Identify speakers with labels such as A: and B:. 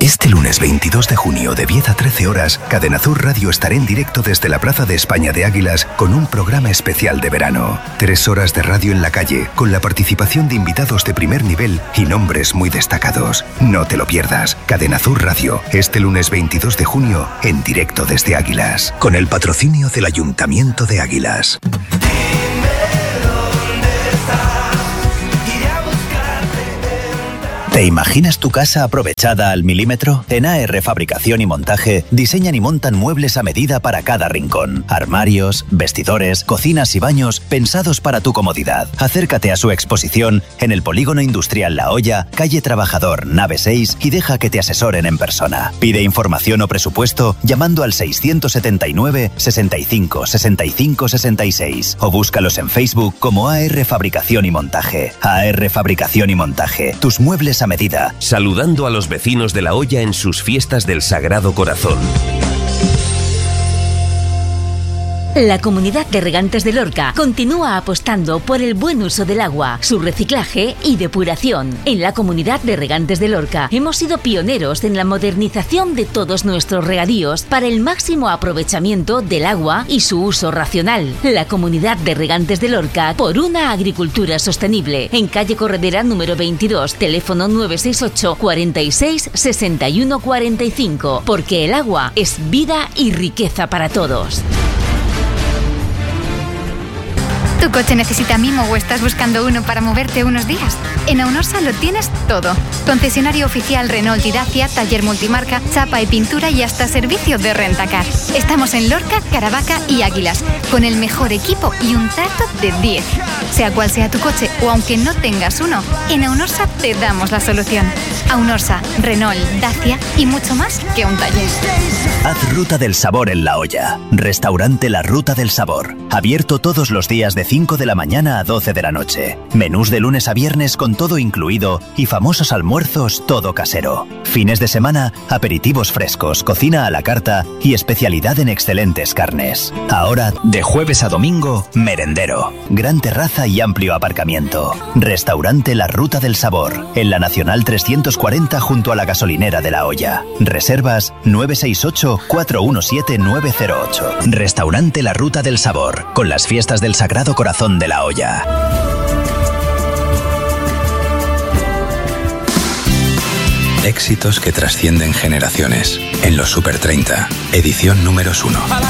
A: Este lunes 22 de junio de 10 a 13 horas, Cadena Sur Radio estará en directo desde la Plaza de España de Águilas con un programa especial de verano. 3 horas de radio en la calle, con la participación de invitados de primer nivel y nombres muy destacados. No te lo pierdas. Cadena Sur Radio, este lunes 22 de junio, en directo desde Águilas. Con el patrocinio del Ayuntamiento de Águilas.
B: ¿Te imaginas tu casa aprovechada al milímetro? En AR Fabricación y Montaje diseñan y montan muebles a medida para cada rincón. Armarios, vestidores, cocinas y baños pensados para tu comodidad. Acércate a su exposición en el Polígono Industrial La Hoya, calle Trabajador, nave 6 y deja que te asesoren en persona. Pide información o presupuesto llamando al 679 65 65 66 o búscalos en Facebook como AR Fabricación y Montaje. AR Fabricación y Montaje. Tus muebles a medida.
C: Saludando a los vecinos de La Hoya en sus fiestas del Sagrado Corazón.
D: La Comunidad de Regantes de Lorca continúa apostando por el buen uso del agua, su reciclaje y depuración. En la Comunidad de Regantes de Lorca hemos sido pioneros en la modernización de todos nuestros regadíos para el máximo aprovechamiento del agua y su uso racional. La Comunidad de Regantes de Lorca, por una agricultura sostenible. En calle Corredera número 22, teléfono 968 46 61 45. Porque el agua es vida y riqueza para todos.
E: ¿Tu coche necesita mimo o estás buscando uno para moverte unos días? En Aunorsa lo tienes todo. Concesionario oficial Renault y Dacia, taller multimarca, chapa y pintura y hasta servicio de rentacar. Estamos en Lorca, Caravaca y Águilas, con el mejor equipo y un trato de 10. Sea cual sea tu coche o aunque no tengas uno, en Aunorsa te damos la solución. Aunorsa, Renault, Dacia y mucho más que un taller.
B: Haz Ruta del Sabor en La Hoya. Restaurante La Ruta del Sabor. Abierto todos los días de 5 de la mañana a 12 de la noche. Menús de lunes a viernes con todo incluido y famosos almuerzos todo casero. Fines de semana, aperitivos frescos, cocina a la carta y especialidad en excelentes carnes. Ahora, de jueves a domingo, merendero. Gran terraza y amplio aparcamiento. Restaurante La Ruta del Sabor. En la Nacional 340 junto a la gasolinera de La Hoya. Reservas 968 417 908. Restaurante La Ruta del Sabor. Con las fiestas del Sagrado Corazón de La Hoya.
A: Éxitos que trascienden generaciones. En los Super 30, edición número 1.